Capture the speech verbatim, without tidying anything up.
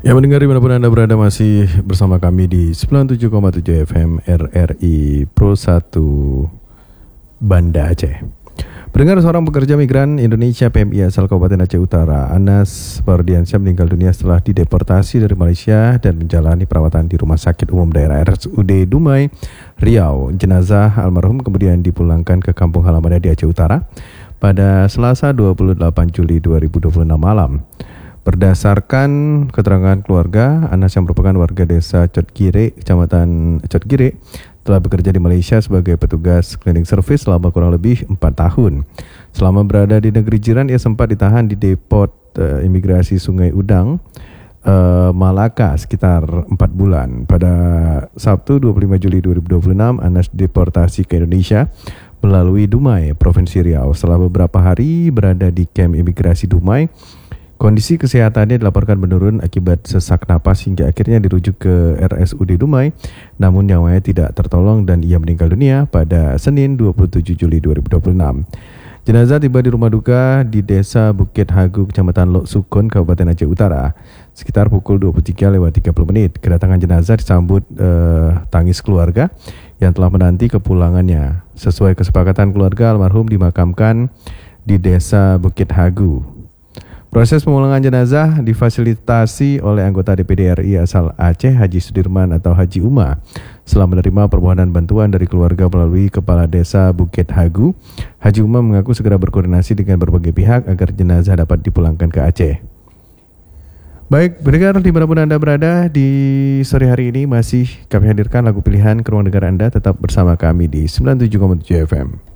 Ya, mendengar dimanapun Anda berada, masih bersama kami di sembilan puluh tujuh koma tujuh F M R R I Pro satu Banda Aceh. Pendengar, seorang pekerja migran Indonesia P M I asal Kabupaten Aceh Utara, Anas Fardiansyah, meninggal dunia setelah dideportasi dari Malaysia dan menjalani perawatan di Rumah Sakit Umum Daerah R S U D Dumai, Riau. Jenazah almarhum kemudian dipulangkan ke kampung halamannya di Aceh Utara pada Selasa dua puluh delapan Juli dua ribu dua puluh enam malam. Berdasarkan keterangan keluarga, Anas yang merupakan warga desa Cotgire, kecamatan Cotgire, telah bekerja di Malaysia sebagai petugas cleaning service selama kurang lebih empat tahun. Selama berada di negeri jiran, ia sempat ditahan di depot uh, imigrasi Sungai Udang, uh, Malaka sekitar empat bulan. Pada Sabtu dua puluh lima Juli dua ribu dua puluh enam, Anas deportasi ke Indonesia melalui Dumai, Provinsi Riau. Setelah beberapa hari berada di kamp imigrasi Dumai, kondisi kesehatannya dilaporkan menurun akibat sesak napas hingga akhirnya dirujuk ke R S U D Dumai, namun nyawanya tidak tertolong dan ia meninggal dunia pada Senin dua puluh tujuh Juli dua ribu dua puluh enam. Jenazah tiba di rumah duka di Desa Bukit Hagu, Kecamatan Lok Sukun, Kabupaten Aceh Utara, sekitar pukul dua puluh tiga lewat tiga puluh menit. Kedatangan jenazah disambut eh, tangis keluarga yang telah menanti kepulangannya. Sesuai kesepakatan keluarga, almarhum dimakamkan di Desa Bukit Hagu. Proses pemulangan jenazah difasilitasi oleh anggota D P D R I asal Aceh, Haji Sudirman atau Haji Uma. Setelah menerima permohonan bantuan dari keluarga melalui Kepala Desa Bukit Hagu, Haji Uma mengaku segera berkoordinasi dengan berbagai pihak agar jenazah dapat dipulangkan ke Aceh. Baik, pendengar dimanapun Anda berada, di sore hari ini masih kami hadirkan lagu pilihan ke ruang dengar Anda. Tetap bersama kami di sembilan puluh tujuh koma tujuh F M.